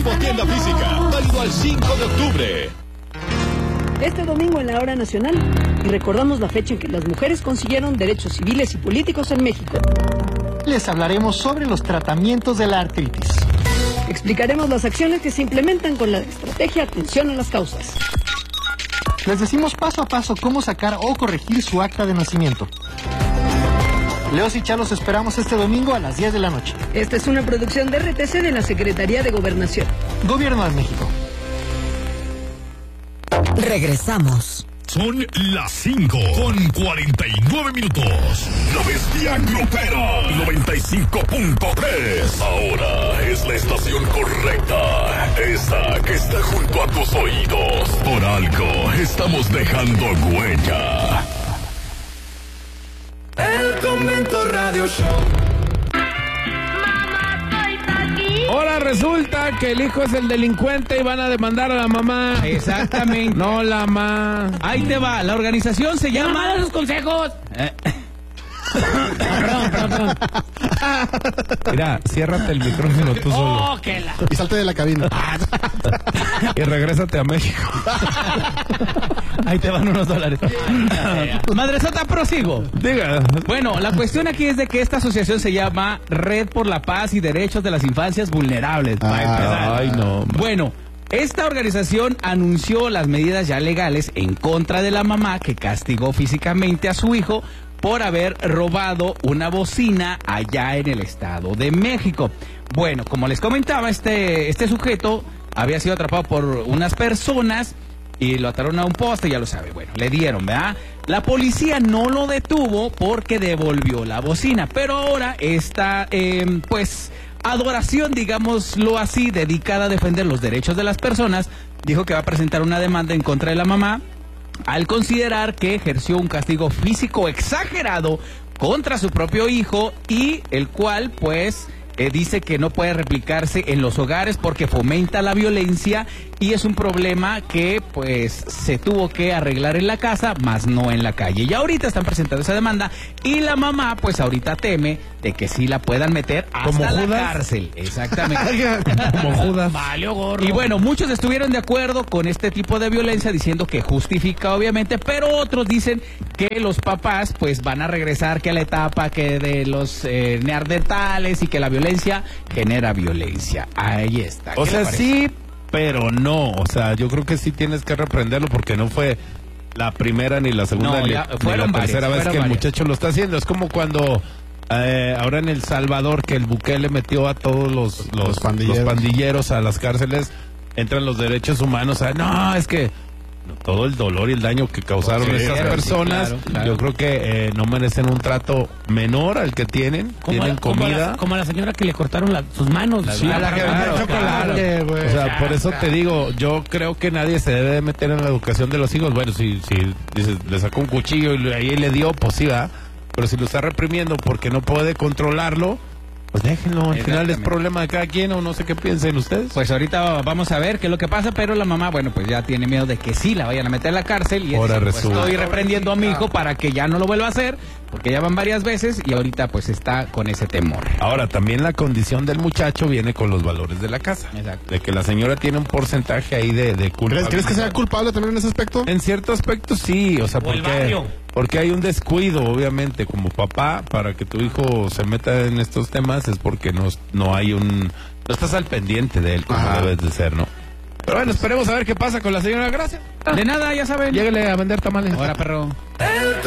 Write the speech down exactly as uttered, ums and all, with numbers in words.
Expo Tienda Física, válido al cinco de octubre. Este domingo en la hora nacional, y recordamos la fecha en que las mujeres consiguieron derechos civiles y políticos en México. Les hablaremos sobre los tratamientos de la artritis. Explicaremos las acciones que se implementan con la estrategia Atención a las Causas. Les decimos paso a paso cómo sacar o corregir su acta de nacimiento. Leos y Chalos esperamos este domingo a las diez de la noche. Esta es una producción de R T C de la Secretaría de Gobernación. Gobierno de México. Regresamos. Son las cinco con cuarenta y nueve minutos. La bestia grupera noventa y cinco punto tres. Ahora es la estación correcta. Esa que está junto a tus oídos. Por algo estamos dejando huella. El Convento Radio Show. Ahora resulta que el hijo es el delincuente y van a demandar a la mamá. Exactamente. No la mamá. Ahí te va. La organización se llama... ¡Los consejos! Eh. Perdón, perdón, perdón. Mira, ciérrate el micrófono tú solo. Oh, que la... Y salte de la cabina. Y regrésate a México. Ahí te van unos dólares. Madresota, prosigo. Diga. Bueno, la cuestión aquí es de que esta asociación se llama Red por la Paz y Derechos de las Infancias Vulnerables. Ah, ay, no. Bueno, esta organización anunció las medidas ya legales en contra de la mamá que castigó físicamente a su hijo por haber robado una bocina allá en el Estado de México. Bueno, como les comentaba, este, este sujeto había sido atrapado por unas personas y lo ataron a un poste, ya lo sabe. Bueno, le dieron, ¿verdad? La policía no lo detuvo porque devolvió la bocina, pero ahora esta, eh, pues, adoración, digámoslo así, dedicada a defender los derechos de las personas, dijo que va a presentar una demanda en contra de la mamá al considerar que ejerció un castigo físico exagerado contra su propio hijo y el cual, pues, eh, dice que no puede replicarse en los hogares porque fomenta la violencia y es un problema que, pues, se tuvo que arreglar en la casa, más no en la calle. Y ahorita están presentando esa demanda y la mamá, pues, ahorita teme de que sí la puedan meter hasta la cárcel. Exactamente. Como Judas. Valió gorro. Y bueno, muchos estuvieron de acuerdo con este tipo de violencia diciendo que justifica obviamente, pero otros dicen que los papás pues van a regresar que a la etapa que de los eh, neandertales y que la violencia genera violencia. Ahí está. O sea, sí, pero no. O sea, yo creo que sí tienes que reprenderlo porque no fue la primera ni la segunda No, ni, ya ni fueron la tercera varias, vez que el fueron muchacho lo está haciendo. Es como cuando eh, ahora en El Salvador que el Bukele metió a todos los, los, Los pandilleros. los pandilleros a las cárceles, entran los derechos humanos. A, no, es que todo el dolor y el daño que causaron Sí, esas claro, personas, sí, claro, claro. yo creo que eh, no merecen un trato menor al que tienen. Tienen Como comida. la, como la señora que le cortaron la, sus manos. Sí, Ah, la que claro, vendió chocolate, güey. O sea, por eso te digo, yo creo que nadie se debe meter en la educación de los hijos. Bueno, si, si dices, le sacó un cuchillo y ahí le dio, pues sí, va. Pero si lo está reprimiendo porque no puede controlarlo, pues déjenlo. Al final es problema de cada quien o no sé qué piensen ustedes. Pues ahorita vamos a ver qué es lo que pasa, pero la mamá, bueno, pues ya tiene miedo de que sí la vayan a meter a la cárcel y Ahora dice, pues, resulta. estoy reprendiendo a mi hijo para que ya no lo vuelva a hacer, porque ya van varias veces y ahorita pues está con ese temor. Ahora, también la condición del muchacho viene con los valores de la casa. Exacto. De que la señora tiene un porcentaje ahí de, de culpa. ¿Crees, ¿Crees que sea culpable también en ese aspecto? En cierto aspecto sí, o sea, O el porque, barrio. porque hay un descuido, obviamente, como papá, para que tu hijo se meta en estos temas, es porque no, no hay un... No estás al pendiente de él como Ajá. debes de ser, ¿no? Pero bueno, esperemos a ver qué pasa con la señora. Gracias. De nada, ya saben. Lléguele a vender tamales. Ahora, perro. El